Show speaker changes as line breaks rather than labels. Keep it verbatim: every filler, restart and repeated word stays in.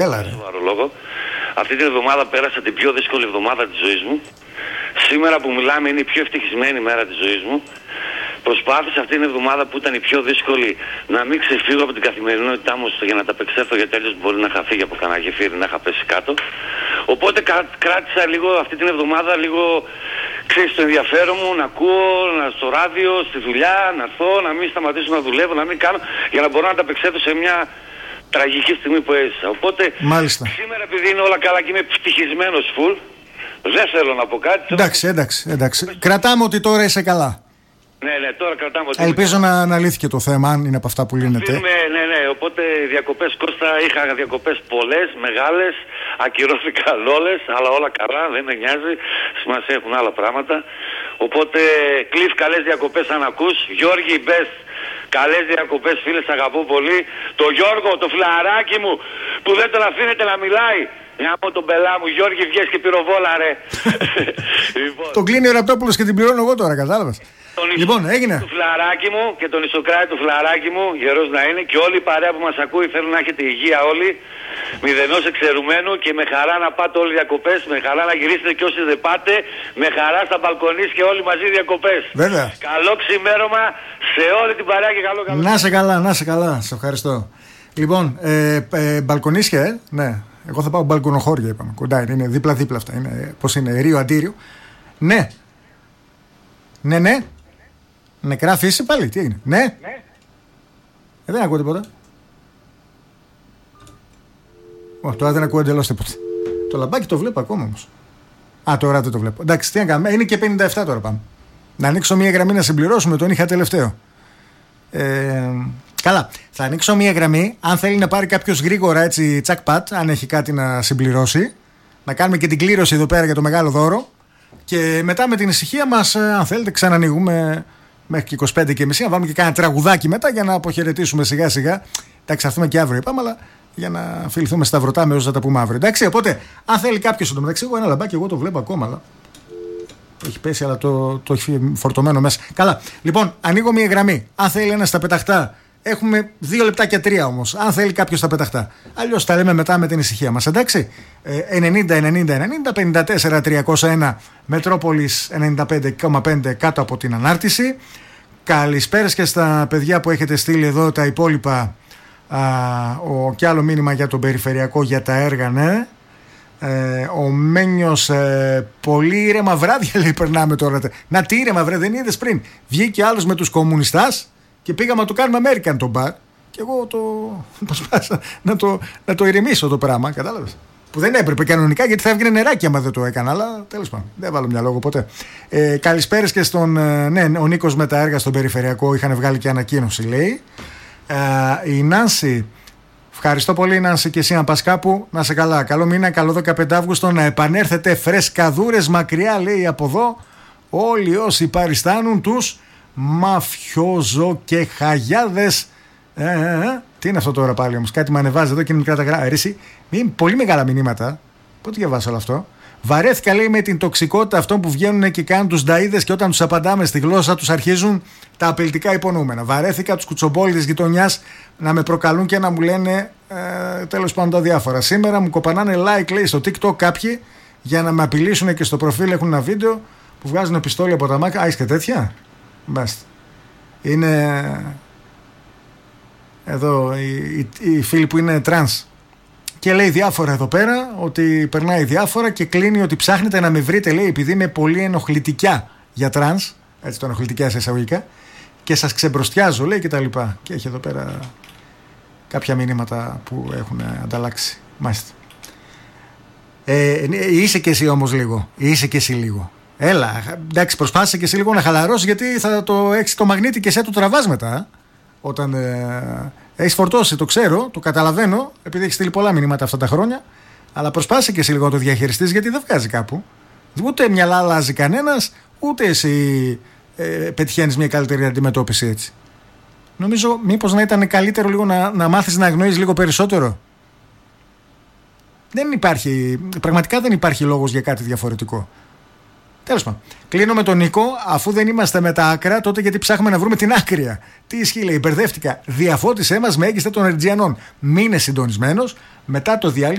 Έλα, ρε.
Σοβαρό λόγο. Αυτή την εβδομάδα πέρασα την πιο δύσκολη εβδομάδα της ζωής μου. Σήμερα που μιλάμε είναι η πιο ευτυχισμένη μέρα της ζωής μου. Προσπάθησα αυτή την εβδομάδα που ήταν η πιο δύσκολη να μην ξεφύγω από την καθημερινότητά μου για να τα απεξέλθω, γιατί αλλιώς μπορεί να είχα φύγει από κανένα γεφύρι, να είχα πέσει κάτω. Οπότε κράτησα λίγο αυτή την εβδομάδα, λίγο ξέρεις, το ενδιαφέρον μου να ακούω να, στο ράδιο, στη δουλειά, να έρθω, να μην σταματήσω να δουλεύω, να μην κάνω, για να μπορώ να τα απεξέλθω σε μια τραγική στιγμή που έζησα. Οπότε
Μάλιστα.
σήμερα, επειδή είναι όλα καλά και είμαι ευτυχισμένος full, δεν θέλω να πω κάτι.
Εντάξει, εντάξει, εντάξει. Κρατάμε ότι τώρα είσαι καλά.
Ναι, ναι, τώρα κρατάμε ότι.
Ελπίζω να αναλύθηκε το θέμα, αν είναι από αυτά που λύνεται.
Ναι, ναι, οπότε διακοπές, Κώστα, είχα διακοπές πολλές, μεγάλες, ακυρώθηκαν όλες, αλλά όλα καλά, δεν με νοιάζει, σημασία έχουν άλλα πράγματα. Οπότε, Κλειφ, καλές διακοπές αν ακούς. Γιώργη, best, καλές διακοπές, φίλες, αγαπώ πολύ. Το Γιώργο, το φιλαράκι μου, που δεν τον αφήνεται να μιλάει. Μια από τον πελά μου, Γιώργη, βγες και πυροβόλα, ρε.
Λοιπόν. Τον κλείνει ο Ραπτόπουλος και την πληρώνω εγώ τώρα, κατάλαβες.
Τον
λοιπόν, έγινε.
Του φιλαράκι μου και τον Ισοκράτη του φιλαράκι μου, γερός να είναι, και όλη η παρέα που μας ακούει, θέλω να έχετε υγεία όλοι, μηδενός εξαιρουμένου, και με χαρά να πάτε όλοι διακοπές, με χαρά να γυρίσετε και όσοι δεν πάτε, με χαρά στα μπαλκονίσια και όλοι μαζί διακοπές.
Βέβαια.
Καλό ξημέρωμα σε όλη την παρέα και καλό καλό.
Να σε καλά, να σε καλά, σε ευχαριστώ. Λοιπόν, ε, ε, μπαλκονίσια, ε, ναι. Εγώ θα πάω μπαλκονοχώρια, είπαμε. Κοντά είναι, είναι δίπλα-δίπλα αυτά. Είναι, πώς είναι, Ρίο Αντίριο. Ναι. Ναι, ναι. Νεκρά φύση πάλι, τι έγινε. Ναι. ναι. Ε, δεν ακούω τίποτα. Ω, τώρα δεν ακούω εντελώς τίποτα. Το λαμπάκι το βλέπω ακόμα όμως. Α, τώρα δεν το βλέπω. Εντάξει, τι να κάνουμε. Είναι και πενήντα επτά τώρα πάμε. Να ανοίξω μία γραμμή να συμπληρώσουμε. Τον είχα τελευταίο. Ε, καλά. Θα ανοίξω μία γραμμή. Αν θέλει να πάρει κάποιος γρήγορα έτσι τσακπατ, αν έχει κάτι να συμπληρώσει. Να κάνουμε και την κλήρωση εδώ πέρα για το μεγάλο δώρο. Και μετά με την ησυχία μας, αν θέλετε, ξανανοίγουμε μέχρι και είκοσι πέντε και μισή. Να βάλουμε και κάνα τραγουδάκι μετά για να αποχαιρετήσουμε σιγά σιγά. Εντάξει, θα έρθουμε και αύριο, είπαμε, αλλά για να φιληθούμε στα βρωτά με όσους θα τα πούμε αύριο. Εντάξει, οπότε, αν θέλει κάποιος εντωμεταξύ, εγώ ένα λαμπάκι, εγώ το βλέπω ακόμα, αλλά έχει πέσει, αλλά το, το έχει φορτωμένο μέσα. Καλά, λοιπόν, ανοίγω μια γραμμή. Αν θέλει ένα στα πεταχτά, έχουμε δύο λεπτά και τρία όμως. Αν θέλει κάποιος στα πεταχτά. Αλλιώς τα λέμε μετά με την ησυχία μας, εντάξει. ενενήντα ενενήντα ενενήντα πενήντα τέσσερα τριακόσια ένα Μετρόπολης ενενήντα πέντε κόμμα πέντε κάτω από την ανάρτηση. Καλησπέρας και στα παιδιά που έχετε στείλει εδώ τα υπόλοιπα. Α, ο, και άλλο μήνυμα για τον περιφερειακό για τα έργα, ναι. Ε, ο Μένιος, ε, πολύ ήρεμα βράδια λέει περνάμε τώρα. Να τι ήρεμα βρε, δεν είδες πριν. Βγήκε άλλος με τους κομμουνιστάς και πήγαμε να το κάνουμε American το μπαρ. Και εγώ το προσπάθησα να το, να το ηρεμήσω το πράγμα, κατάλαβες. Που δεν έπρεπε κανονικά, γιατί θα έβγαινε νεράκι άμα δεν το έκανα, αλλά τέλος πάντων δεν βάλω μια λόγο ποτέ. Ε, καλησπέρες και στον, ναι, ο Νίκος με τα έργα στον περιφερειακό, είχαν βγάλει και ανακοίνωση λέει. Ε, η Νάνση, ευχαριστώ πολύ Νάνση, και εσύ αν πας κάπου, να σε καλά. Καλό μήνα, καλό δεκαπέντε Αυγούστου, να επανέρθετε φρεσκαδούρες μακριά λέει από εδώ. Όλοι όσοι παριστάνουν τους μαφιόζο και χαγιάδες. Ε, ε, ε. Τι είναι αυτό τώρα πάλι όμως, κάτι με ανεβάζει εδώ και είναι μικρά τα γράμματα. Αρέσει, πολύ μεγάλα μηνύματα. Πότε διαβάσω όλο αυτό. Βαρέθηκα λέει με την τοξικότητα αυτών που βγαίνουν και κάνουν τους νταΐδες και όταν τους απαντάμε στη γλώσσα τους αρχίζουν τα απειλητικά υπονοούμενα. Βαρέθηκα τους κουτσομπόλοι της γειτονιάς να με προκαλούν και να μου λένε ε, τέλος πάντων τα διάφορα. Σήμερα μου κοπανάνε like λέει στο TikTok κάποιοι για να με απειλήσουν και στο προφίλ έχουν ένα βίντεο που βγάζουν πιστόλια από τα μάκια. Α, είσαι και τέτοια. Μπάστε. Είναι εδώ οι, οι, οι φίλοι που είναι τρανς. Και λέει διάφορα εδώ πέρα, ότι περνάει διάφορα και κλείνει ότι ψάχνετε να με βρείτε, λέει, επειδή είμαι πολύ ενοχλητικιά για τρανς, έτσι το ενοχλητικιά σε εισαγωγικά, και σας ξεμπροστιάζω, λέει, και τα λοιπά. Και έχει εδώ πέρα κάποια μηνύματα που έχουν ανταλλάξει. Μάλιστα. Ε, είσαι και εσύ όμως λίγο. Είσαι και εσύ λίγο. Έλα, εντάξει, προσπάθησε και εσύ λίγο να χαλαρώσεις, γιατί θα το έχεις το μαγνήτη και σε το τραβάς μετά. Όταν ε, έχεις φορτώσει, το ξέρω, το καταλαβαίνω, επειδή έχεις στείλει πολλά μηνύματα αυτά τα χρόνια. Αλλά προσπάθησε και εσύ λίγο να το διαχειριστείς, γιατί δεν βγάζει κάπου. Ούτε μυαλά αλλάζει κανένας, ούτε εσύ ε, πετυχαίνεις μια καλύτερη αντιμετώπιση έτσι. Νομίζω μήπως να ήταν καλύτερο λίγο να, να μάθεις να αγνοείς λίγο περισσότερο. Δεν υπάρχει, πραγματικά δεν υπάρχει λόγος για κάτι διαφορετικό. Τέλος πάντων. Κλείνω με τον Νίκο. Αφού δεν είμαστε με τα άκρα, τότε γιατί ψάχνουμε να βρούμε την άκρια. Τι ισχύει, λέει, μπερδεύτηκα. Διαφώτισέ μας με έγκιστα των Ερτζιανών. Μείνε συντονισμένος. Μετά το διάλειμμα.